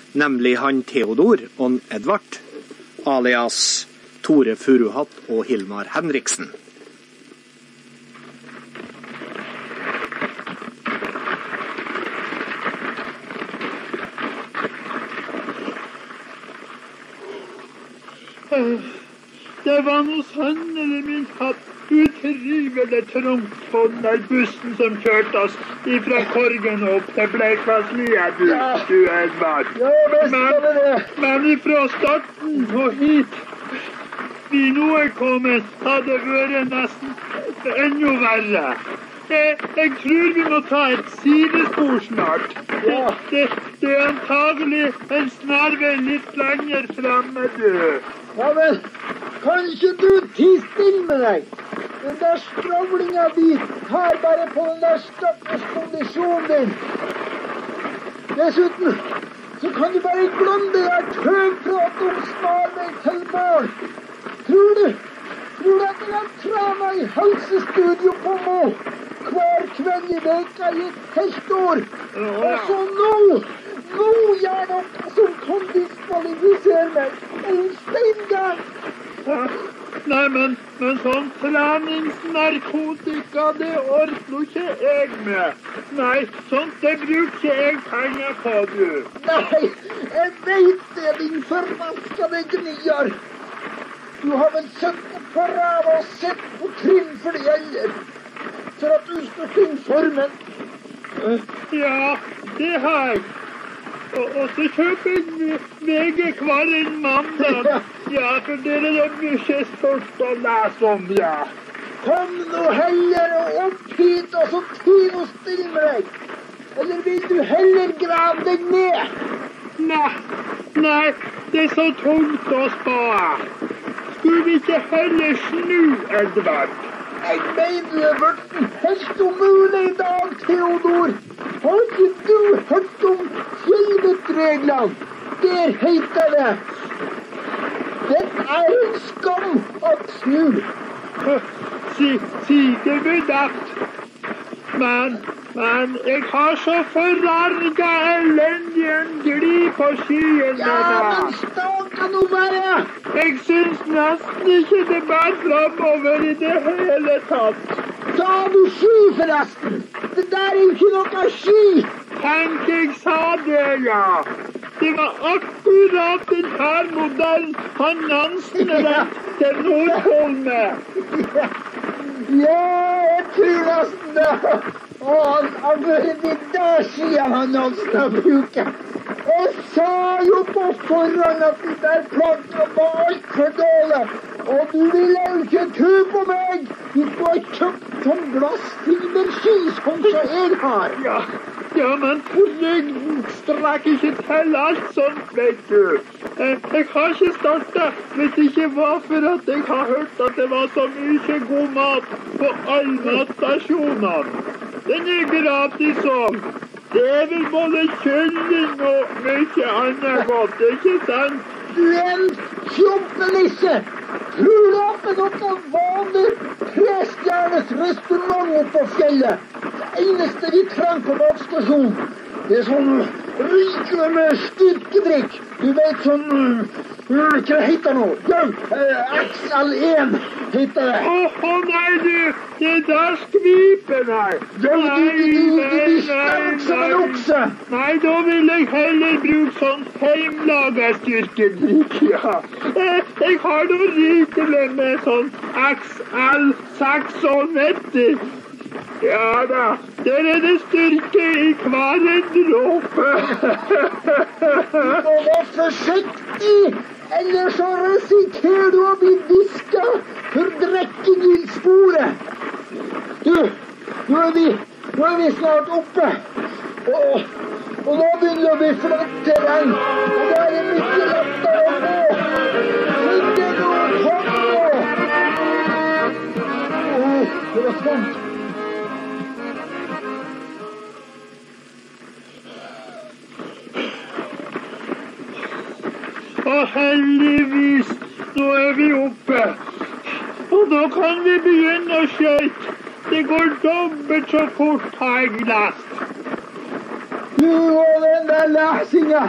nemlig han Theodor og Edvard, alias Tore Furuhatt og Hilmar Henriksen. Det var noe sannelig min hatt utrivelig trangt på den der bussen som kjørte oss ifra Korgen opp til Bleikvasslia, du Edvard. Ja, visst var det det. Men ifra starten og hit vi nå er kommet, hadde det vært nesten enda verre. Jeg tror vi må ta et sidespor snart. Ja. Det er antagelig en snarvei litt lenger fremme, du. Ja, men kan ikke du tie stille med deg? Den der skravlinga di tar bare på den der stakkars kondisjonen din. Dessuten så kan du bare glemme det der tøvprat om snarvei til mål. Tror du at jeg har trena i helsestudio på Mo hver kveld i veka i et helt år? Og så nå gjør dere som kan diskvalifisere meg en steingang. Nei, men sånn treningsnarkotika, det orker ikke jeg med. Nei, sånt det bruker ikke jeg penger på, du. Nei, jeg vet det, din forvaskede gnier. Du har vel sittet på ræva og sett på Trym for det gjelder, for at du skal finne formen. Ja, det har jeg. Og så kjøper jeg VG hver en mandag. Ja, for det er mye stort å lese om, ja. Kom nå heller opp hit, og så ti noe stille med deg. Eller vil du heller grave deg ned? Nei, det er så tungt å spå. Skulle vi ikke heller snu, Edvard? Jeg mener du er blitt helt umulig i dag, Theodor. Har ikke du hørt om fjellvettreglene? Der heter det: det er en skam at snu. Sier vi det? Men jeg har så forarget elendig en gli på skyen. Ja, men staka nå bare. Jeg synes nesten ikke det bærer fremover i det hele tatt. Sa du ski forresten? Det der er jo ikke noe ski. Tenk, jeg sa det, ja. Det var akkurat den her modellen han Nansen rett til Nordpolen med. Ja, jeg tror nesten det. Og han har vært de der siden han Nansen har brukt. Jeg sa jo på forhånd at de der plankene var alt for dårlig. Og du ville jo ikke tro på meg. Du har kjøpt som glassfiberski som jeg har. Ja, men ryggen strekker ikke til alt sånt, vet du. Jeg har ikke startet hvis det ikke var for at jeg har hørt at det var så mye god mat på alle matstasjonene. Den er gratis òg. Det er vel både kylling og mye annet godt, ikke sant? Du er en fjompenisse. Tror du at det er noen vanlig trestjernes restaurant på fjellet? Det eneste vi trenger på matstasjonen, det er sånn rikelig med styrkedrikk. Du vet sånn, hva heter det nå? XL1 heter det. Å nei, du, det der skviper her. Du blir sterk som en okse. Nei, da vil jeg heller bruke sånn heimlaget styrkedrikk, ja. Jeg har noe rikelig med sånn XL96. Ja da, der er det styrke i hver en dråpe. Du må være forsiktig, ellers så risikerer du å bli visket for drikking i sporet. Du, nå er vi snart oppe, og nå begynner å bli flatt terreng, og da er det mye lettere å gå. Finne noe kom nå. Det var sånt. Og heldigvis, nå er vi oppe. Og da kan vi begynne å skøyte. Det går dobbelt så fort, har jeg lest. Du og den der lesinga.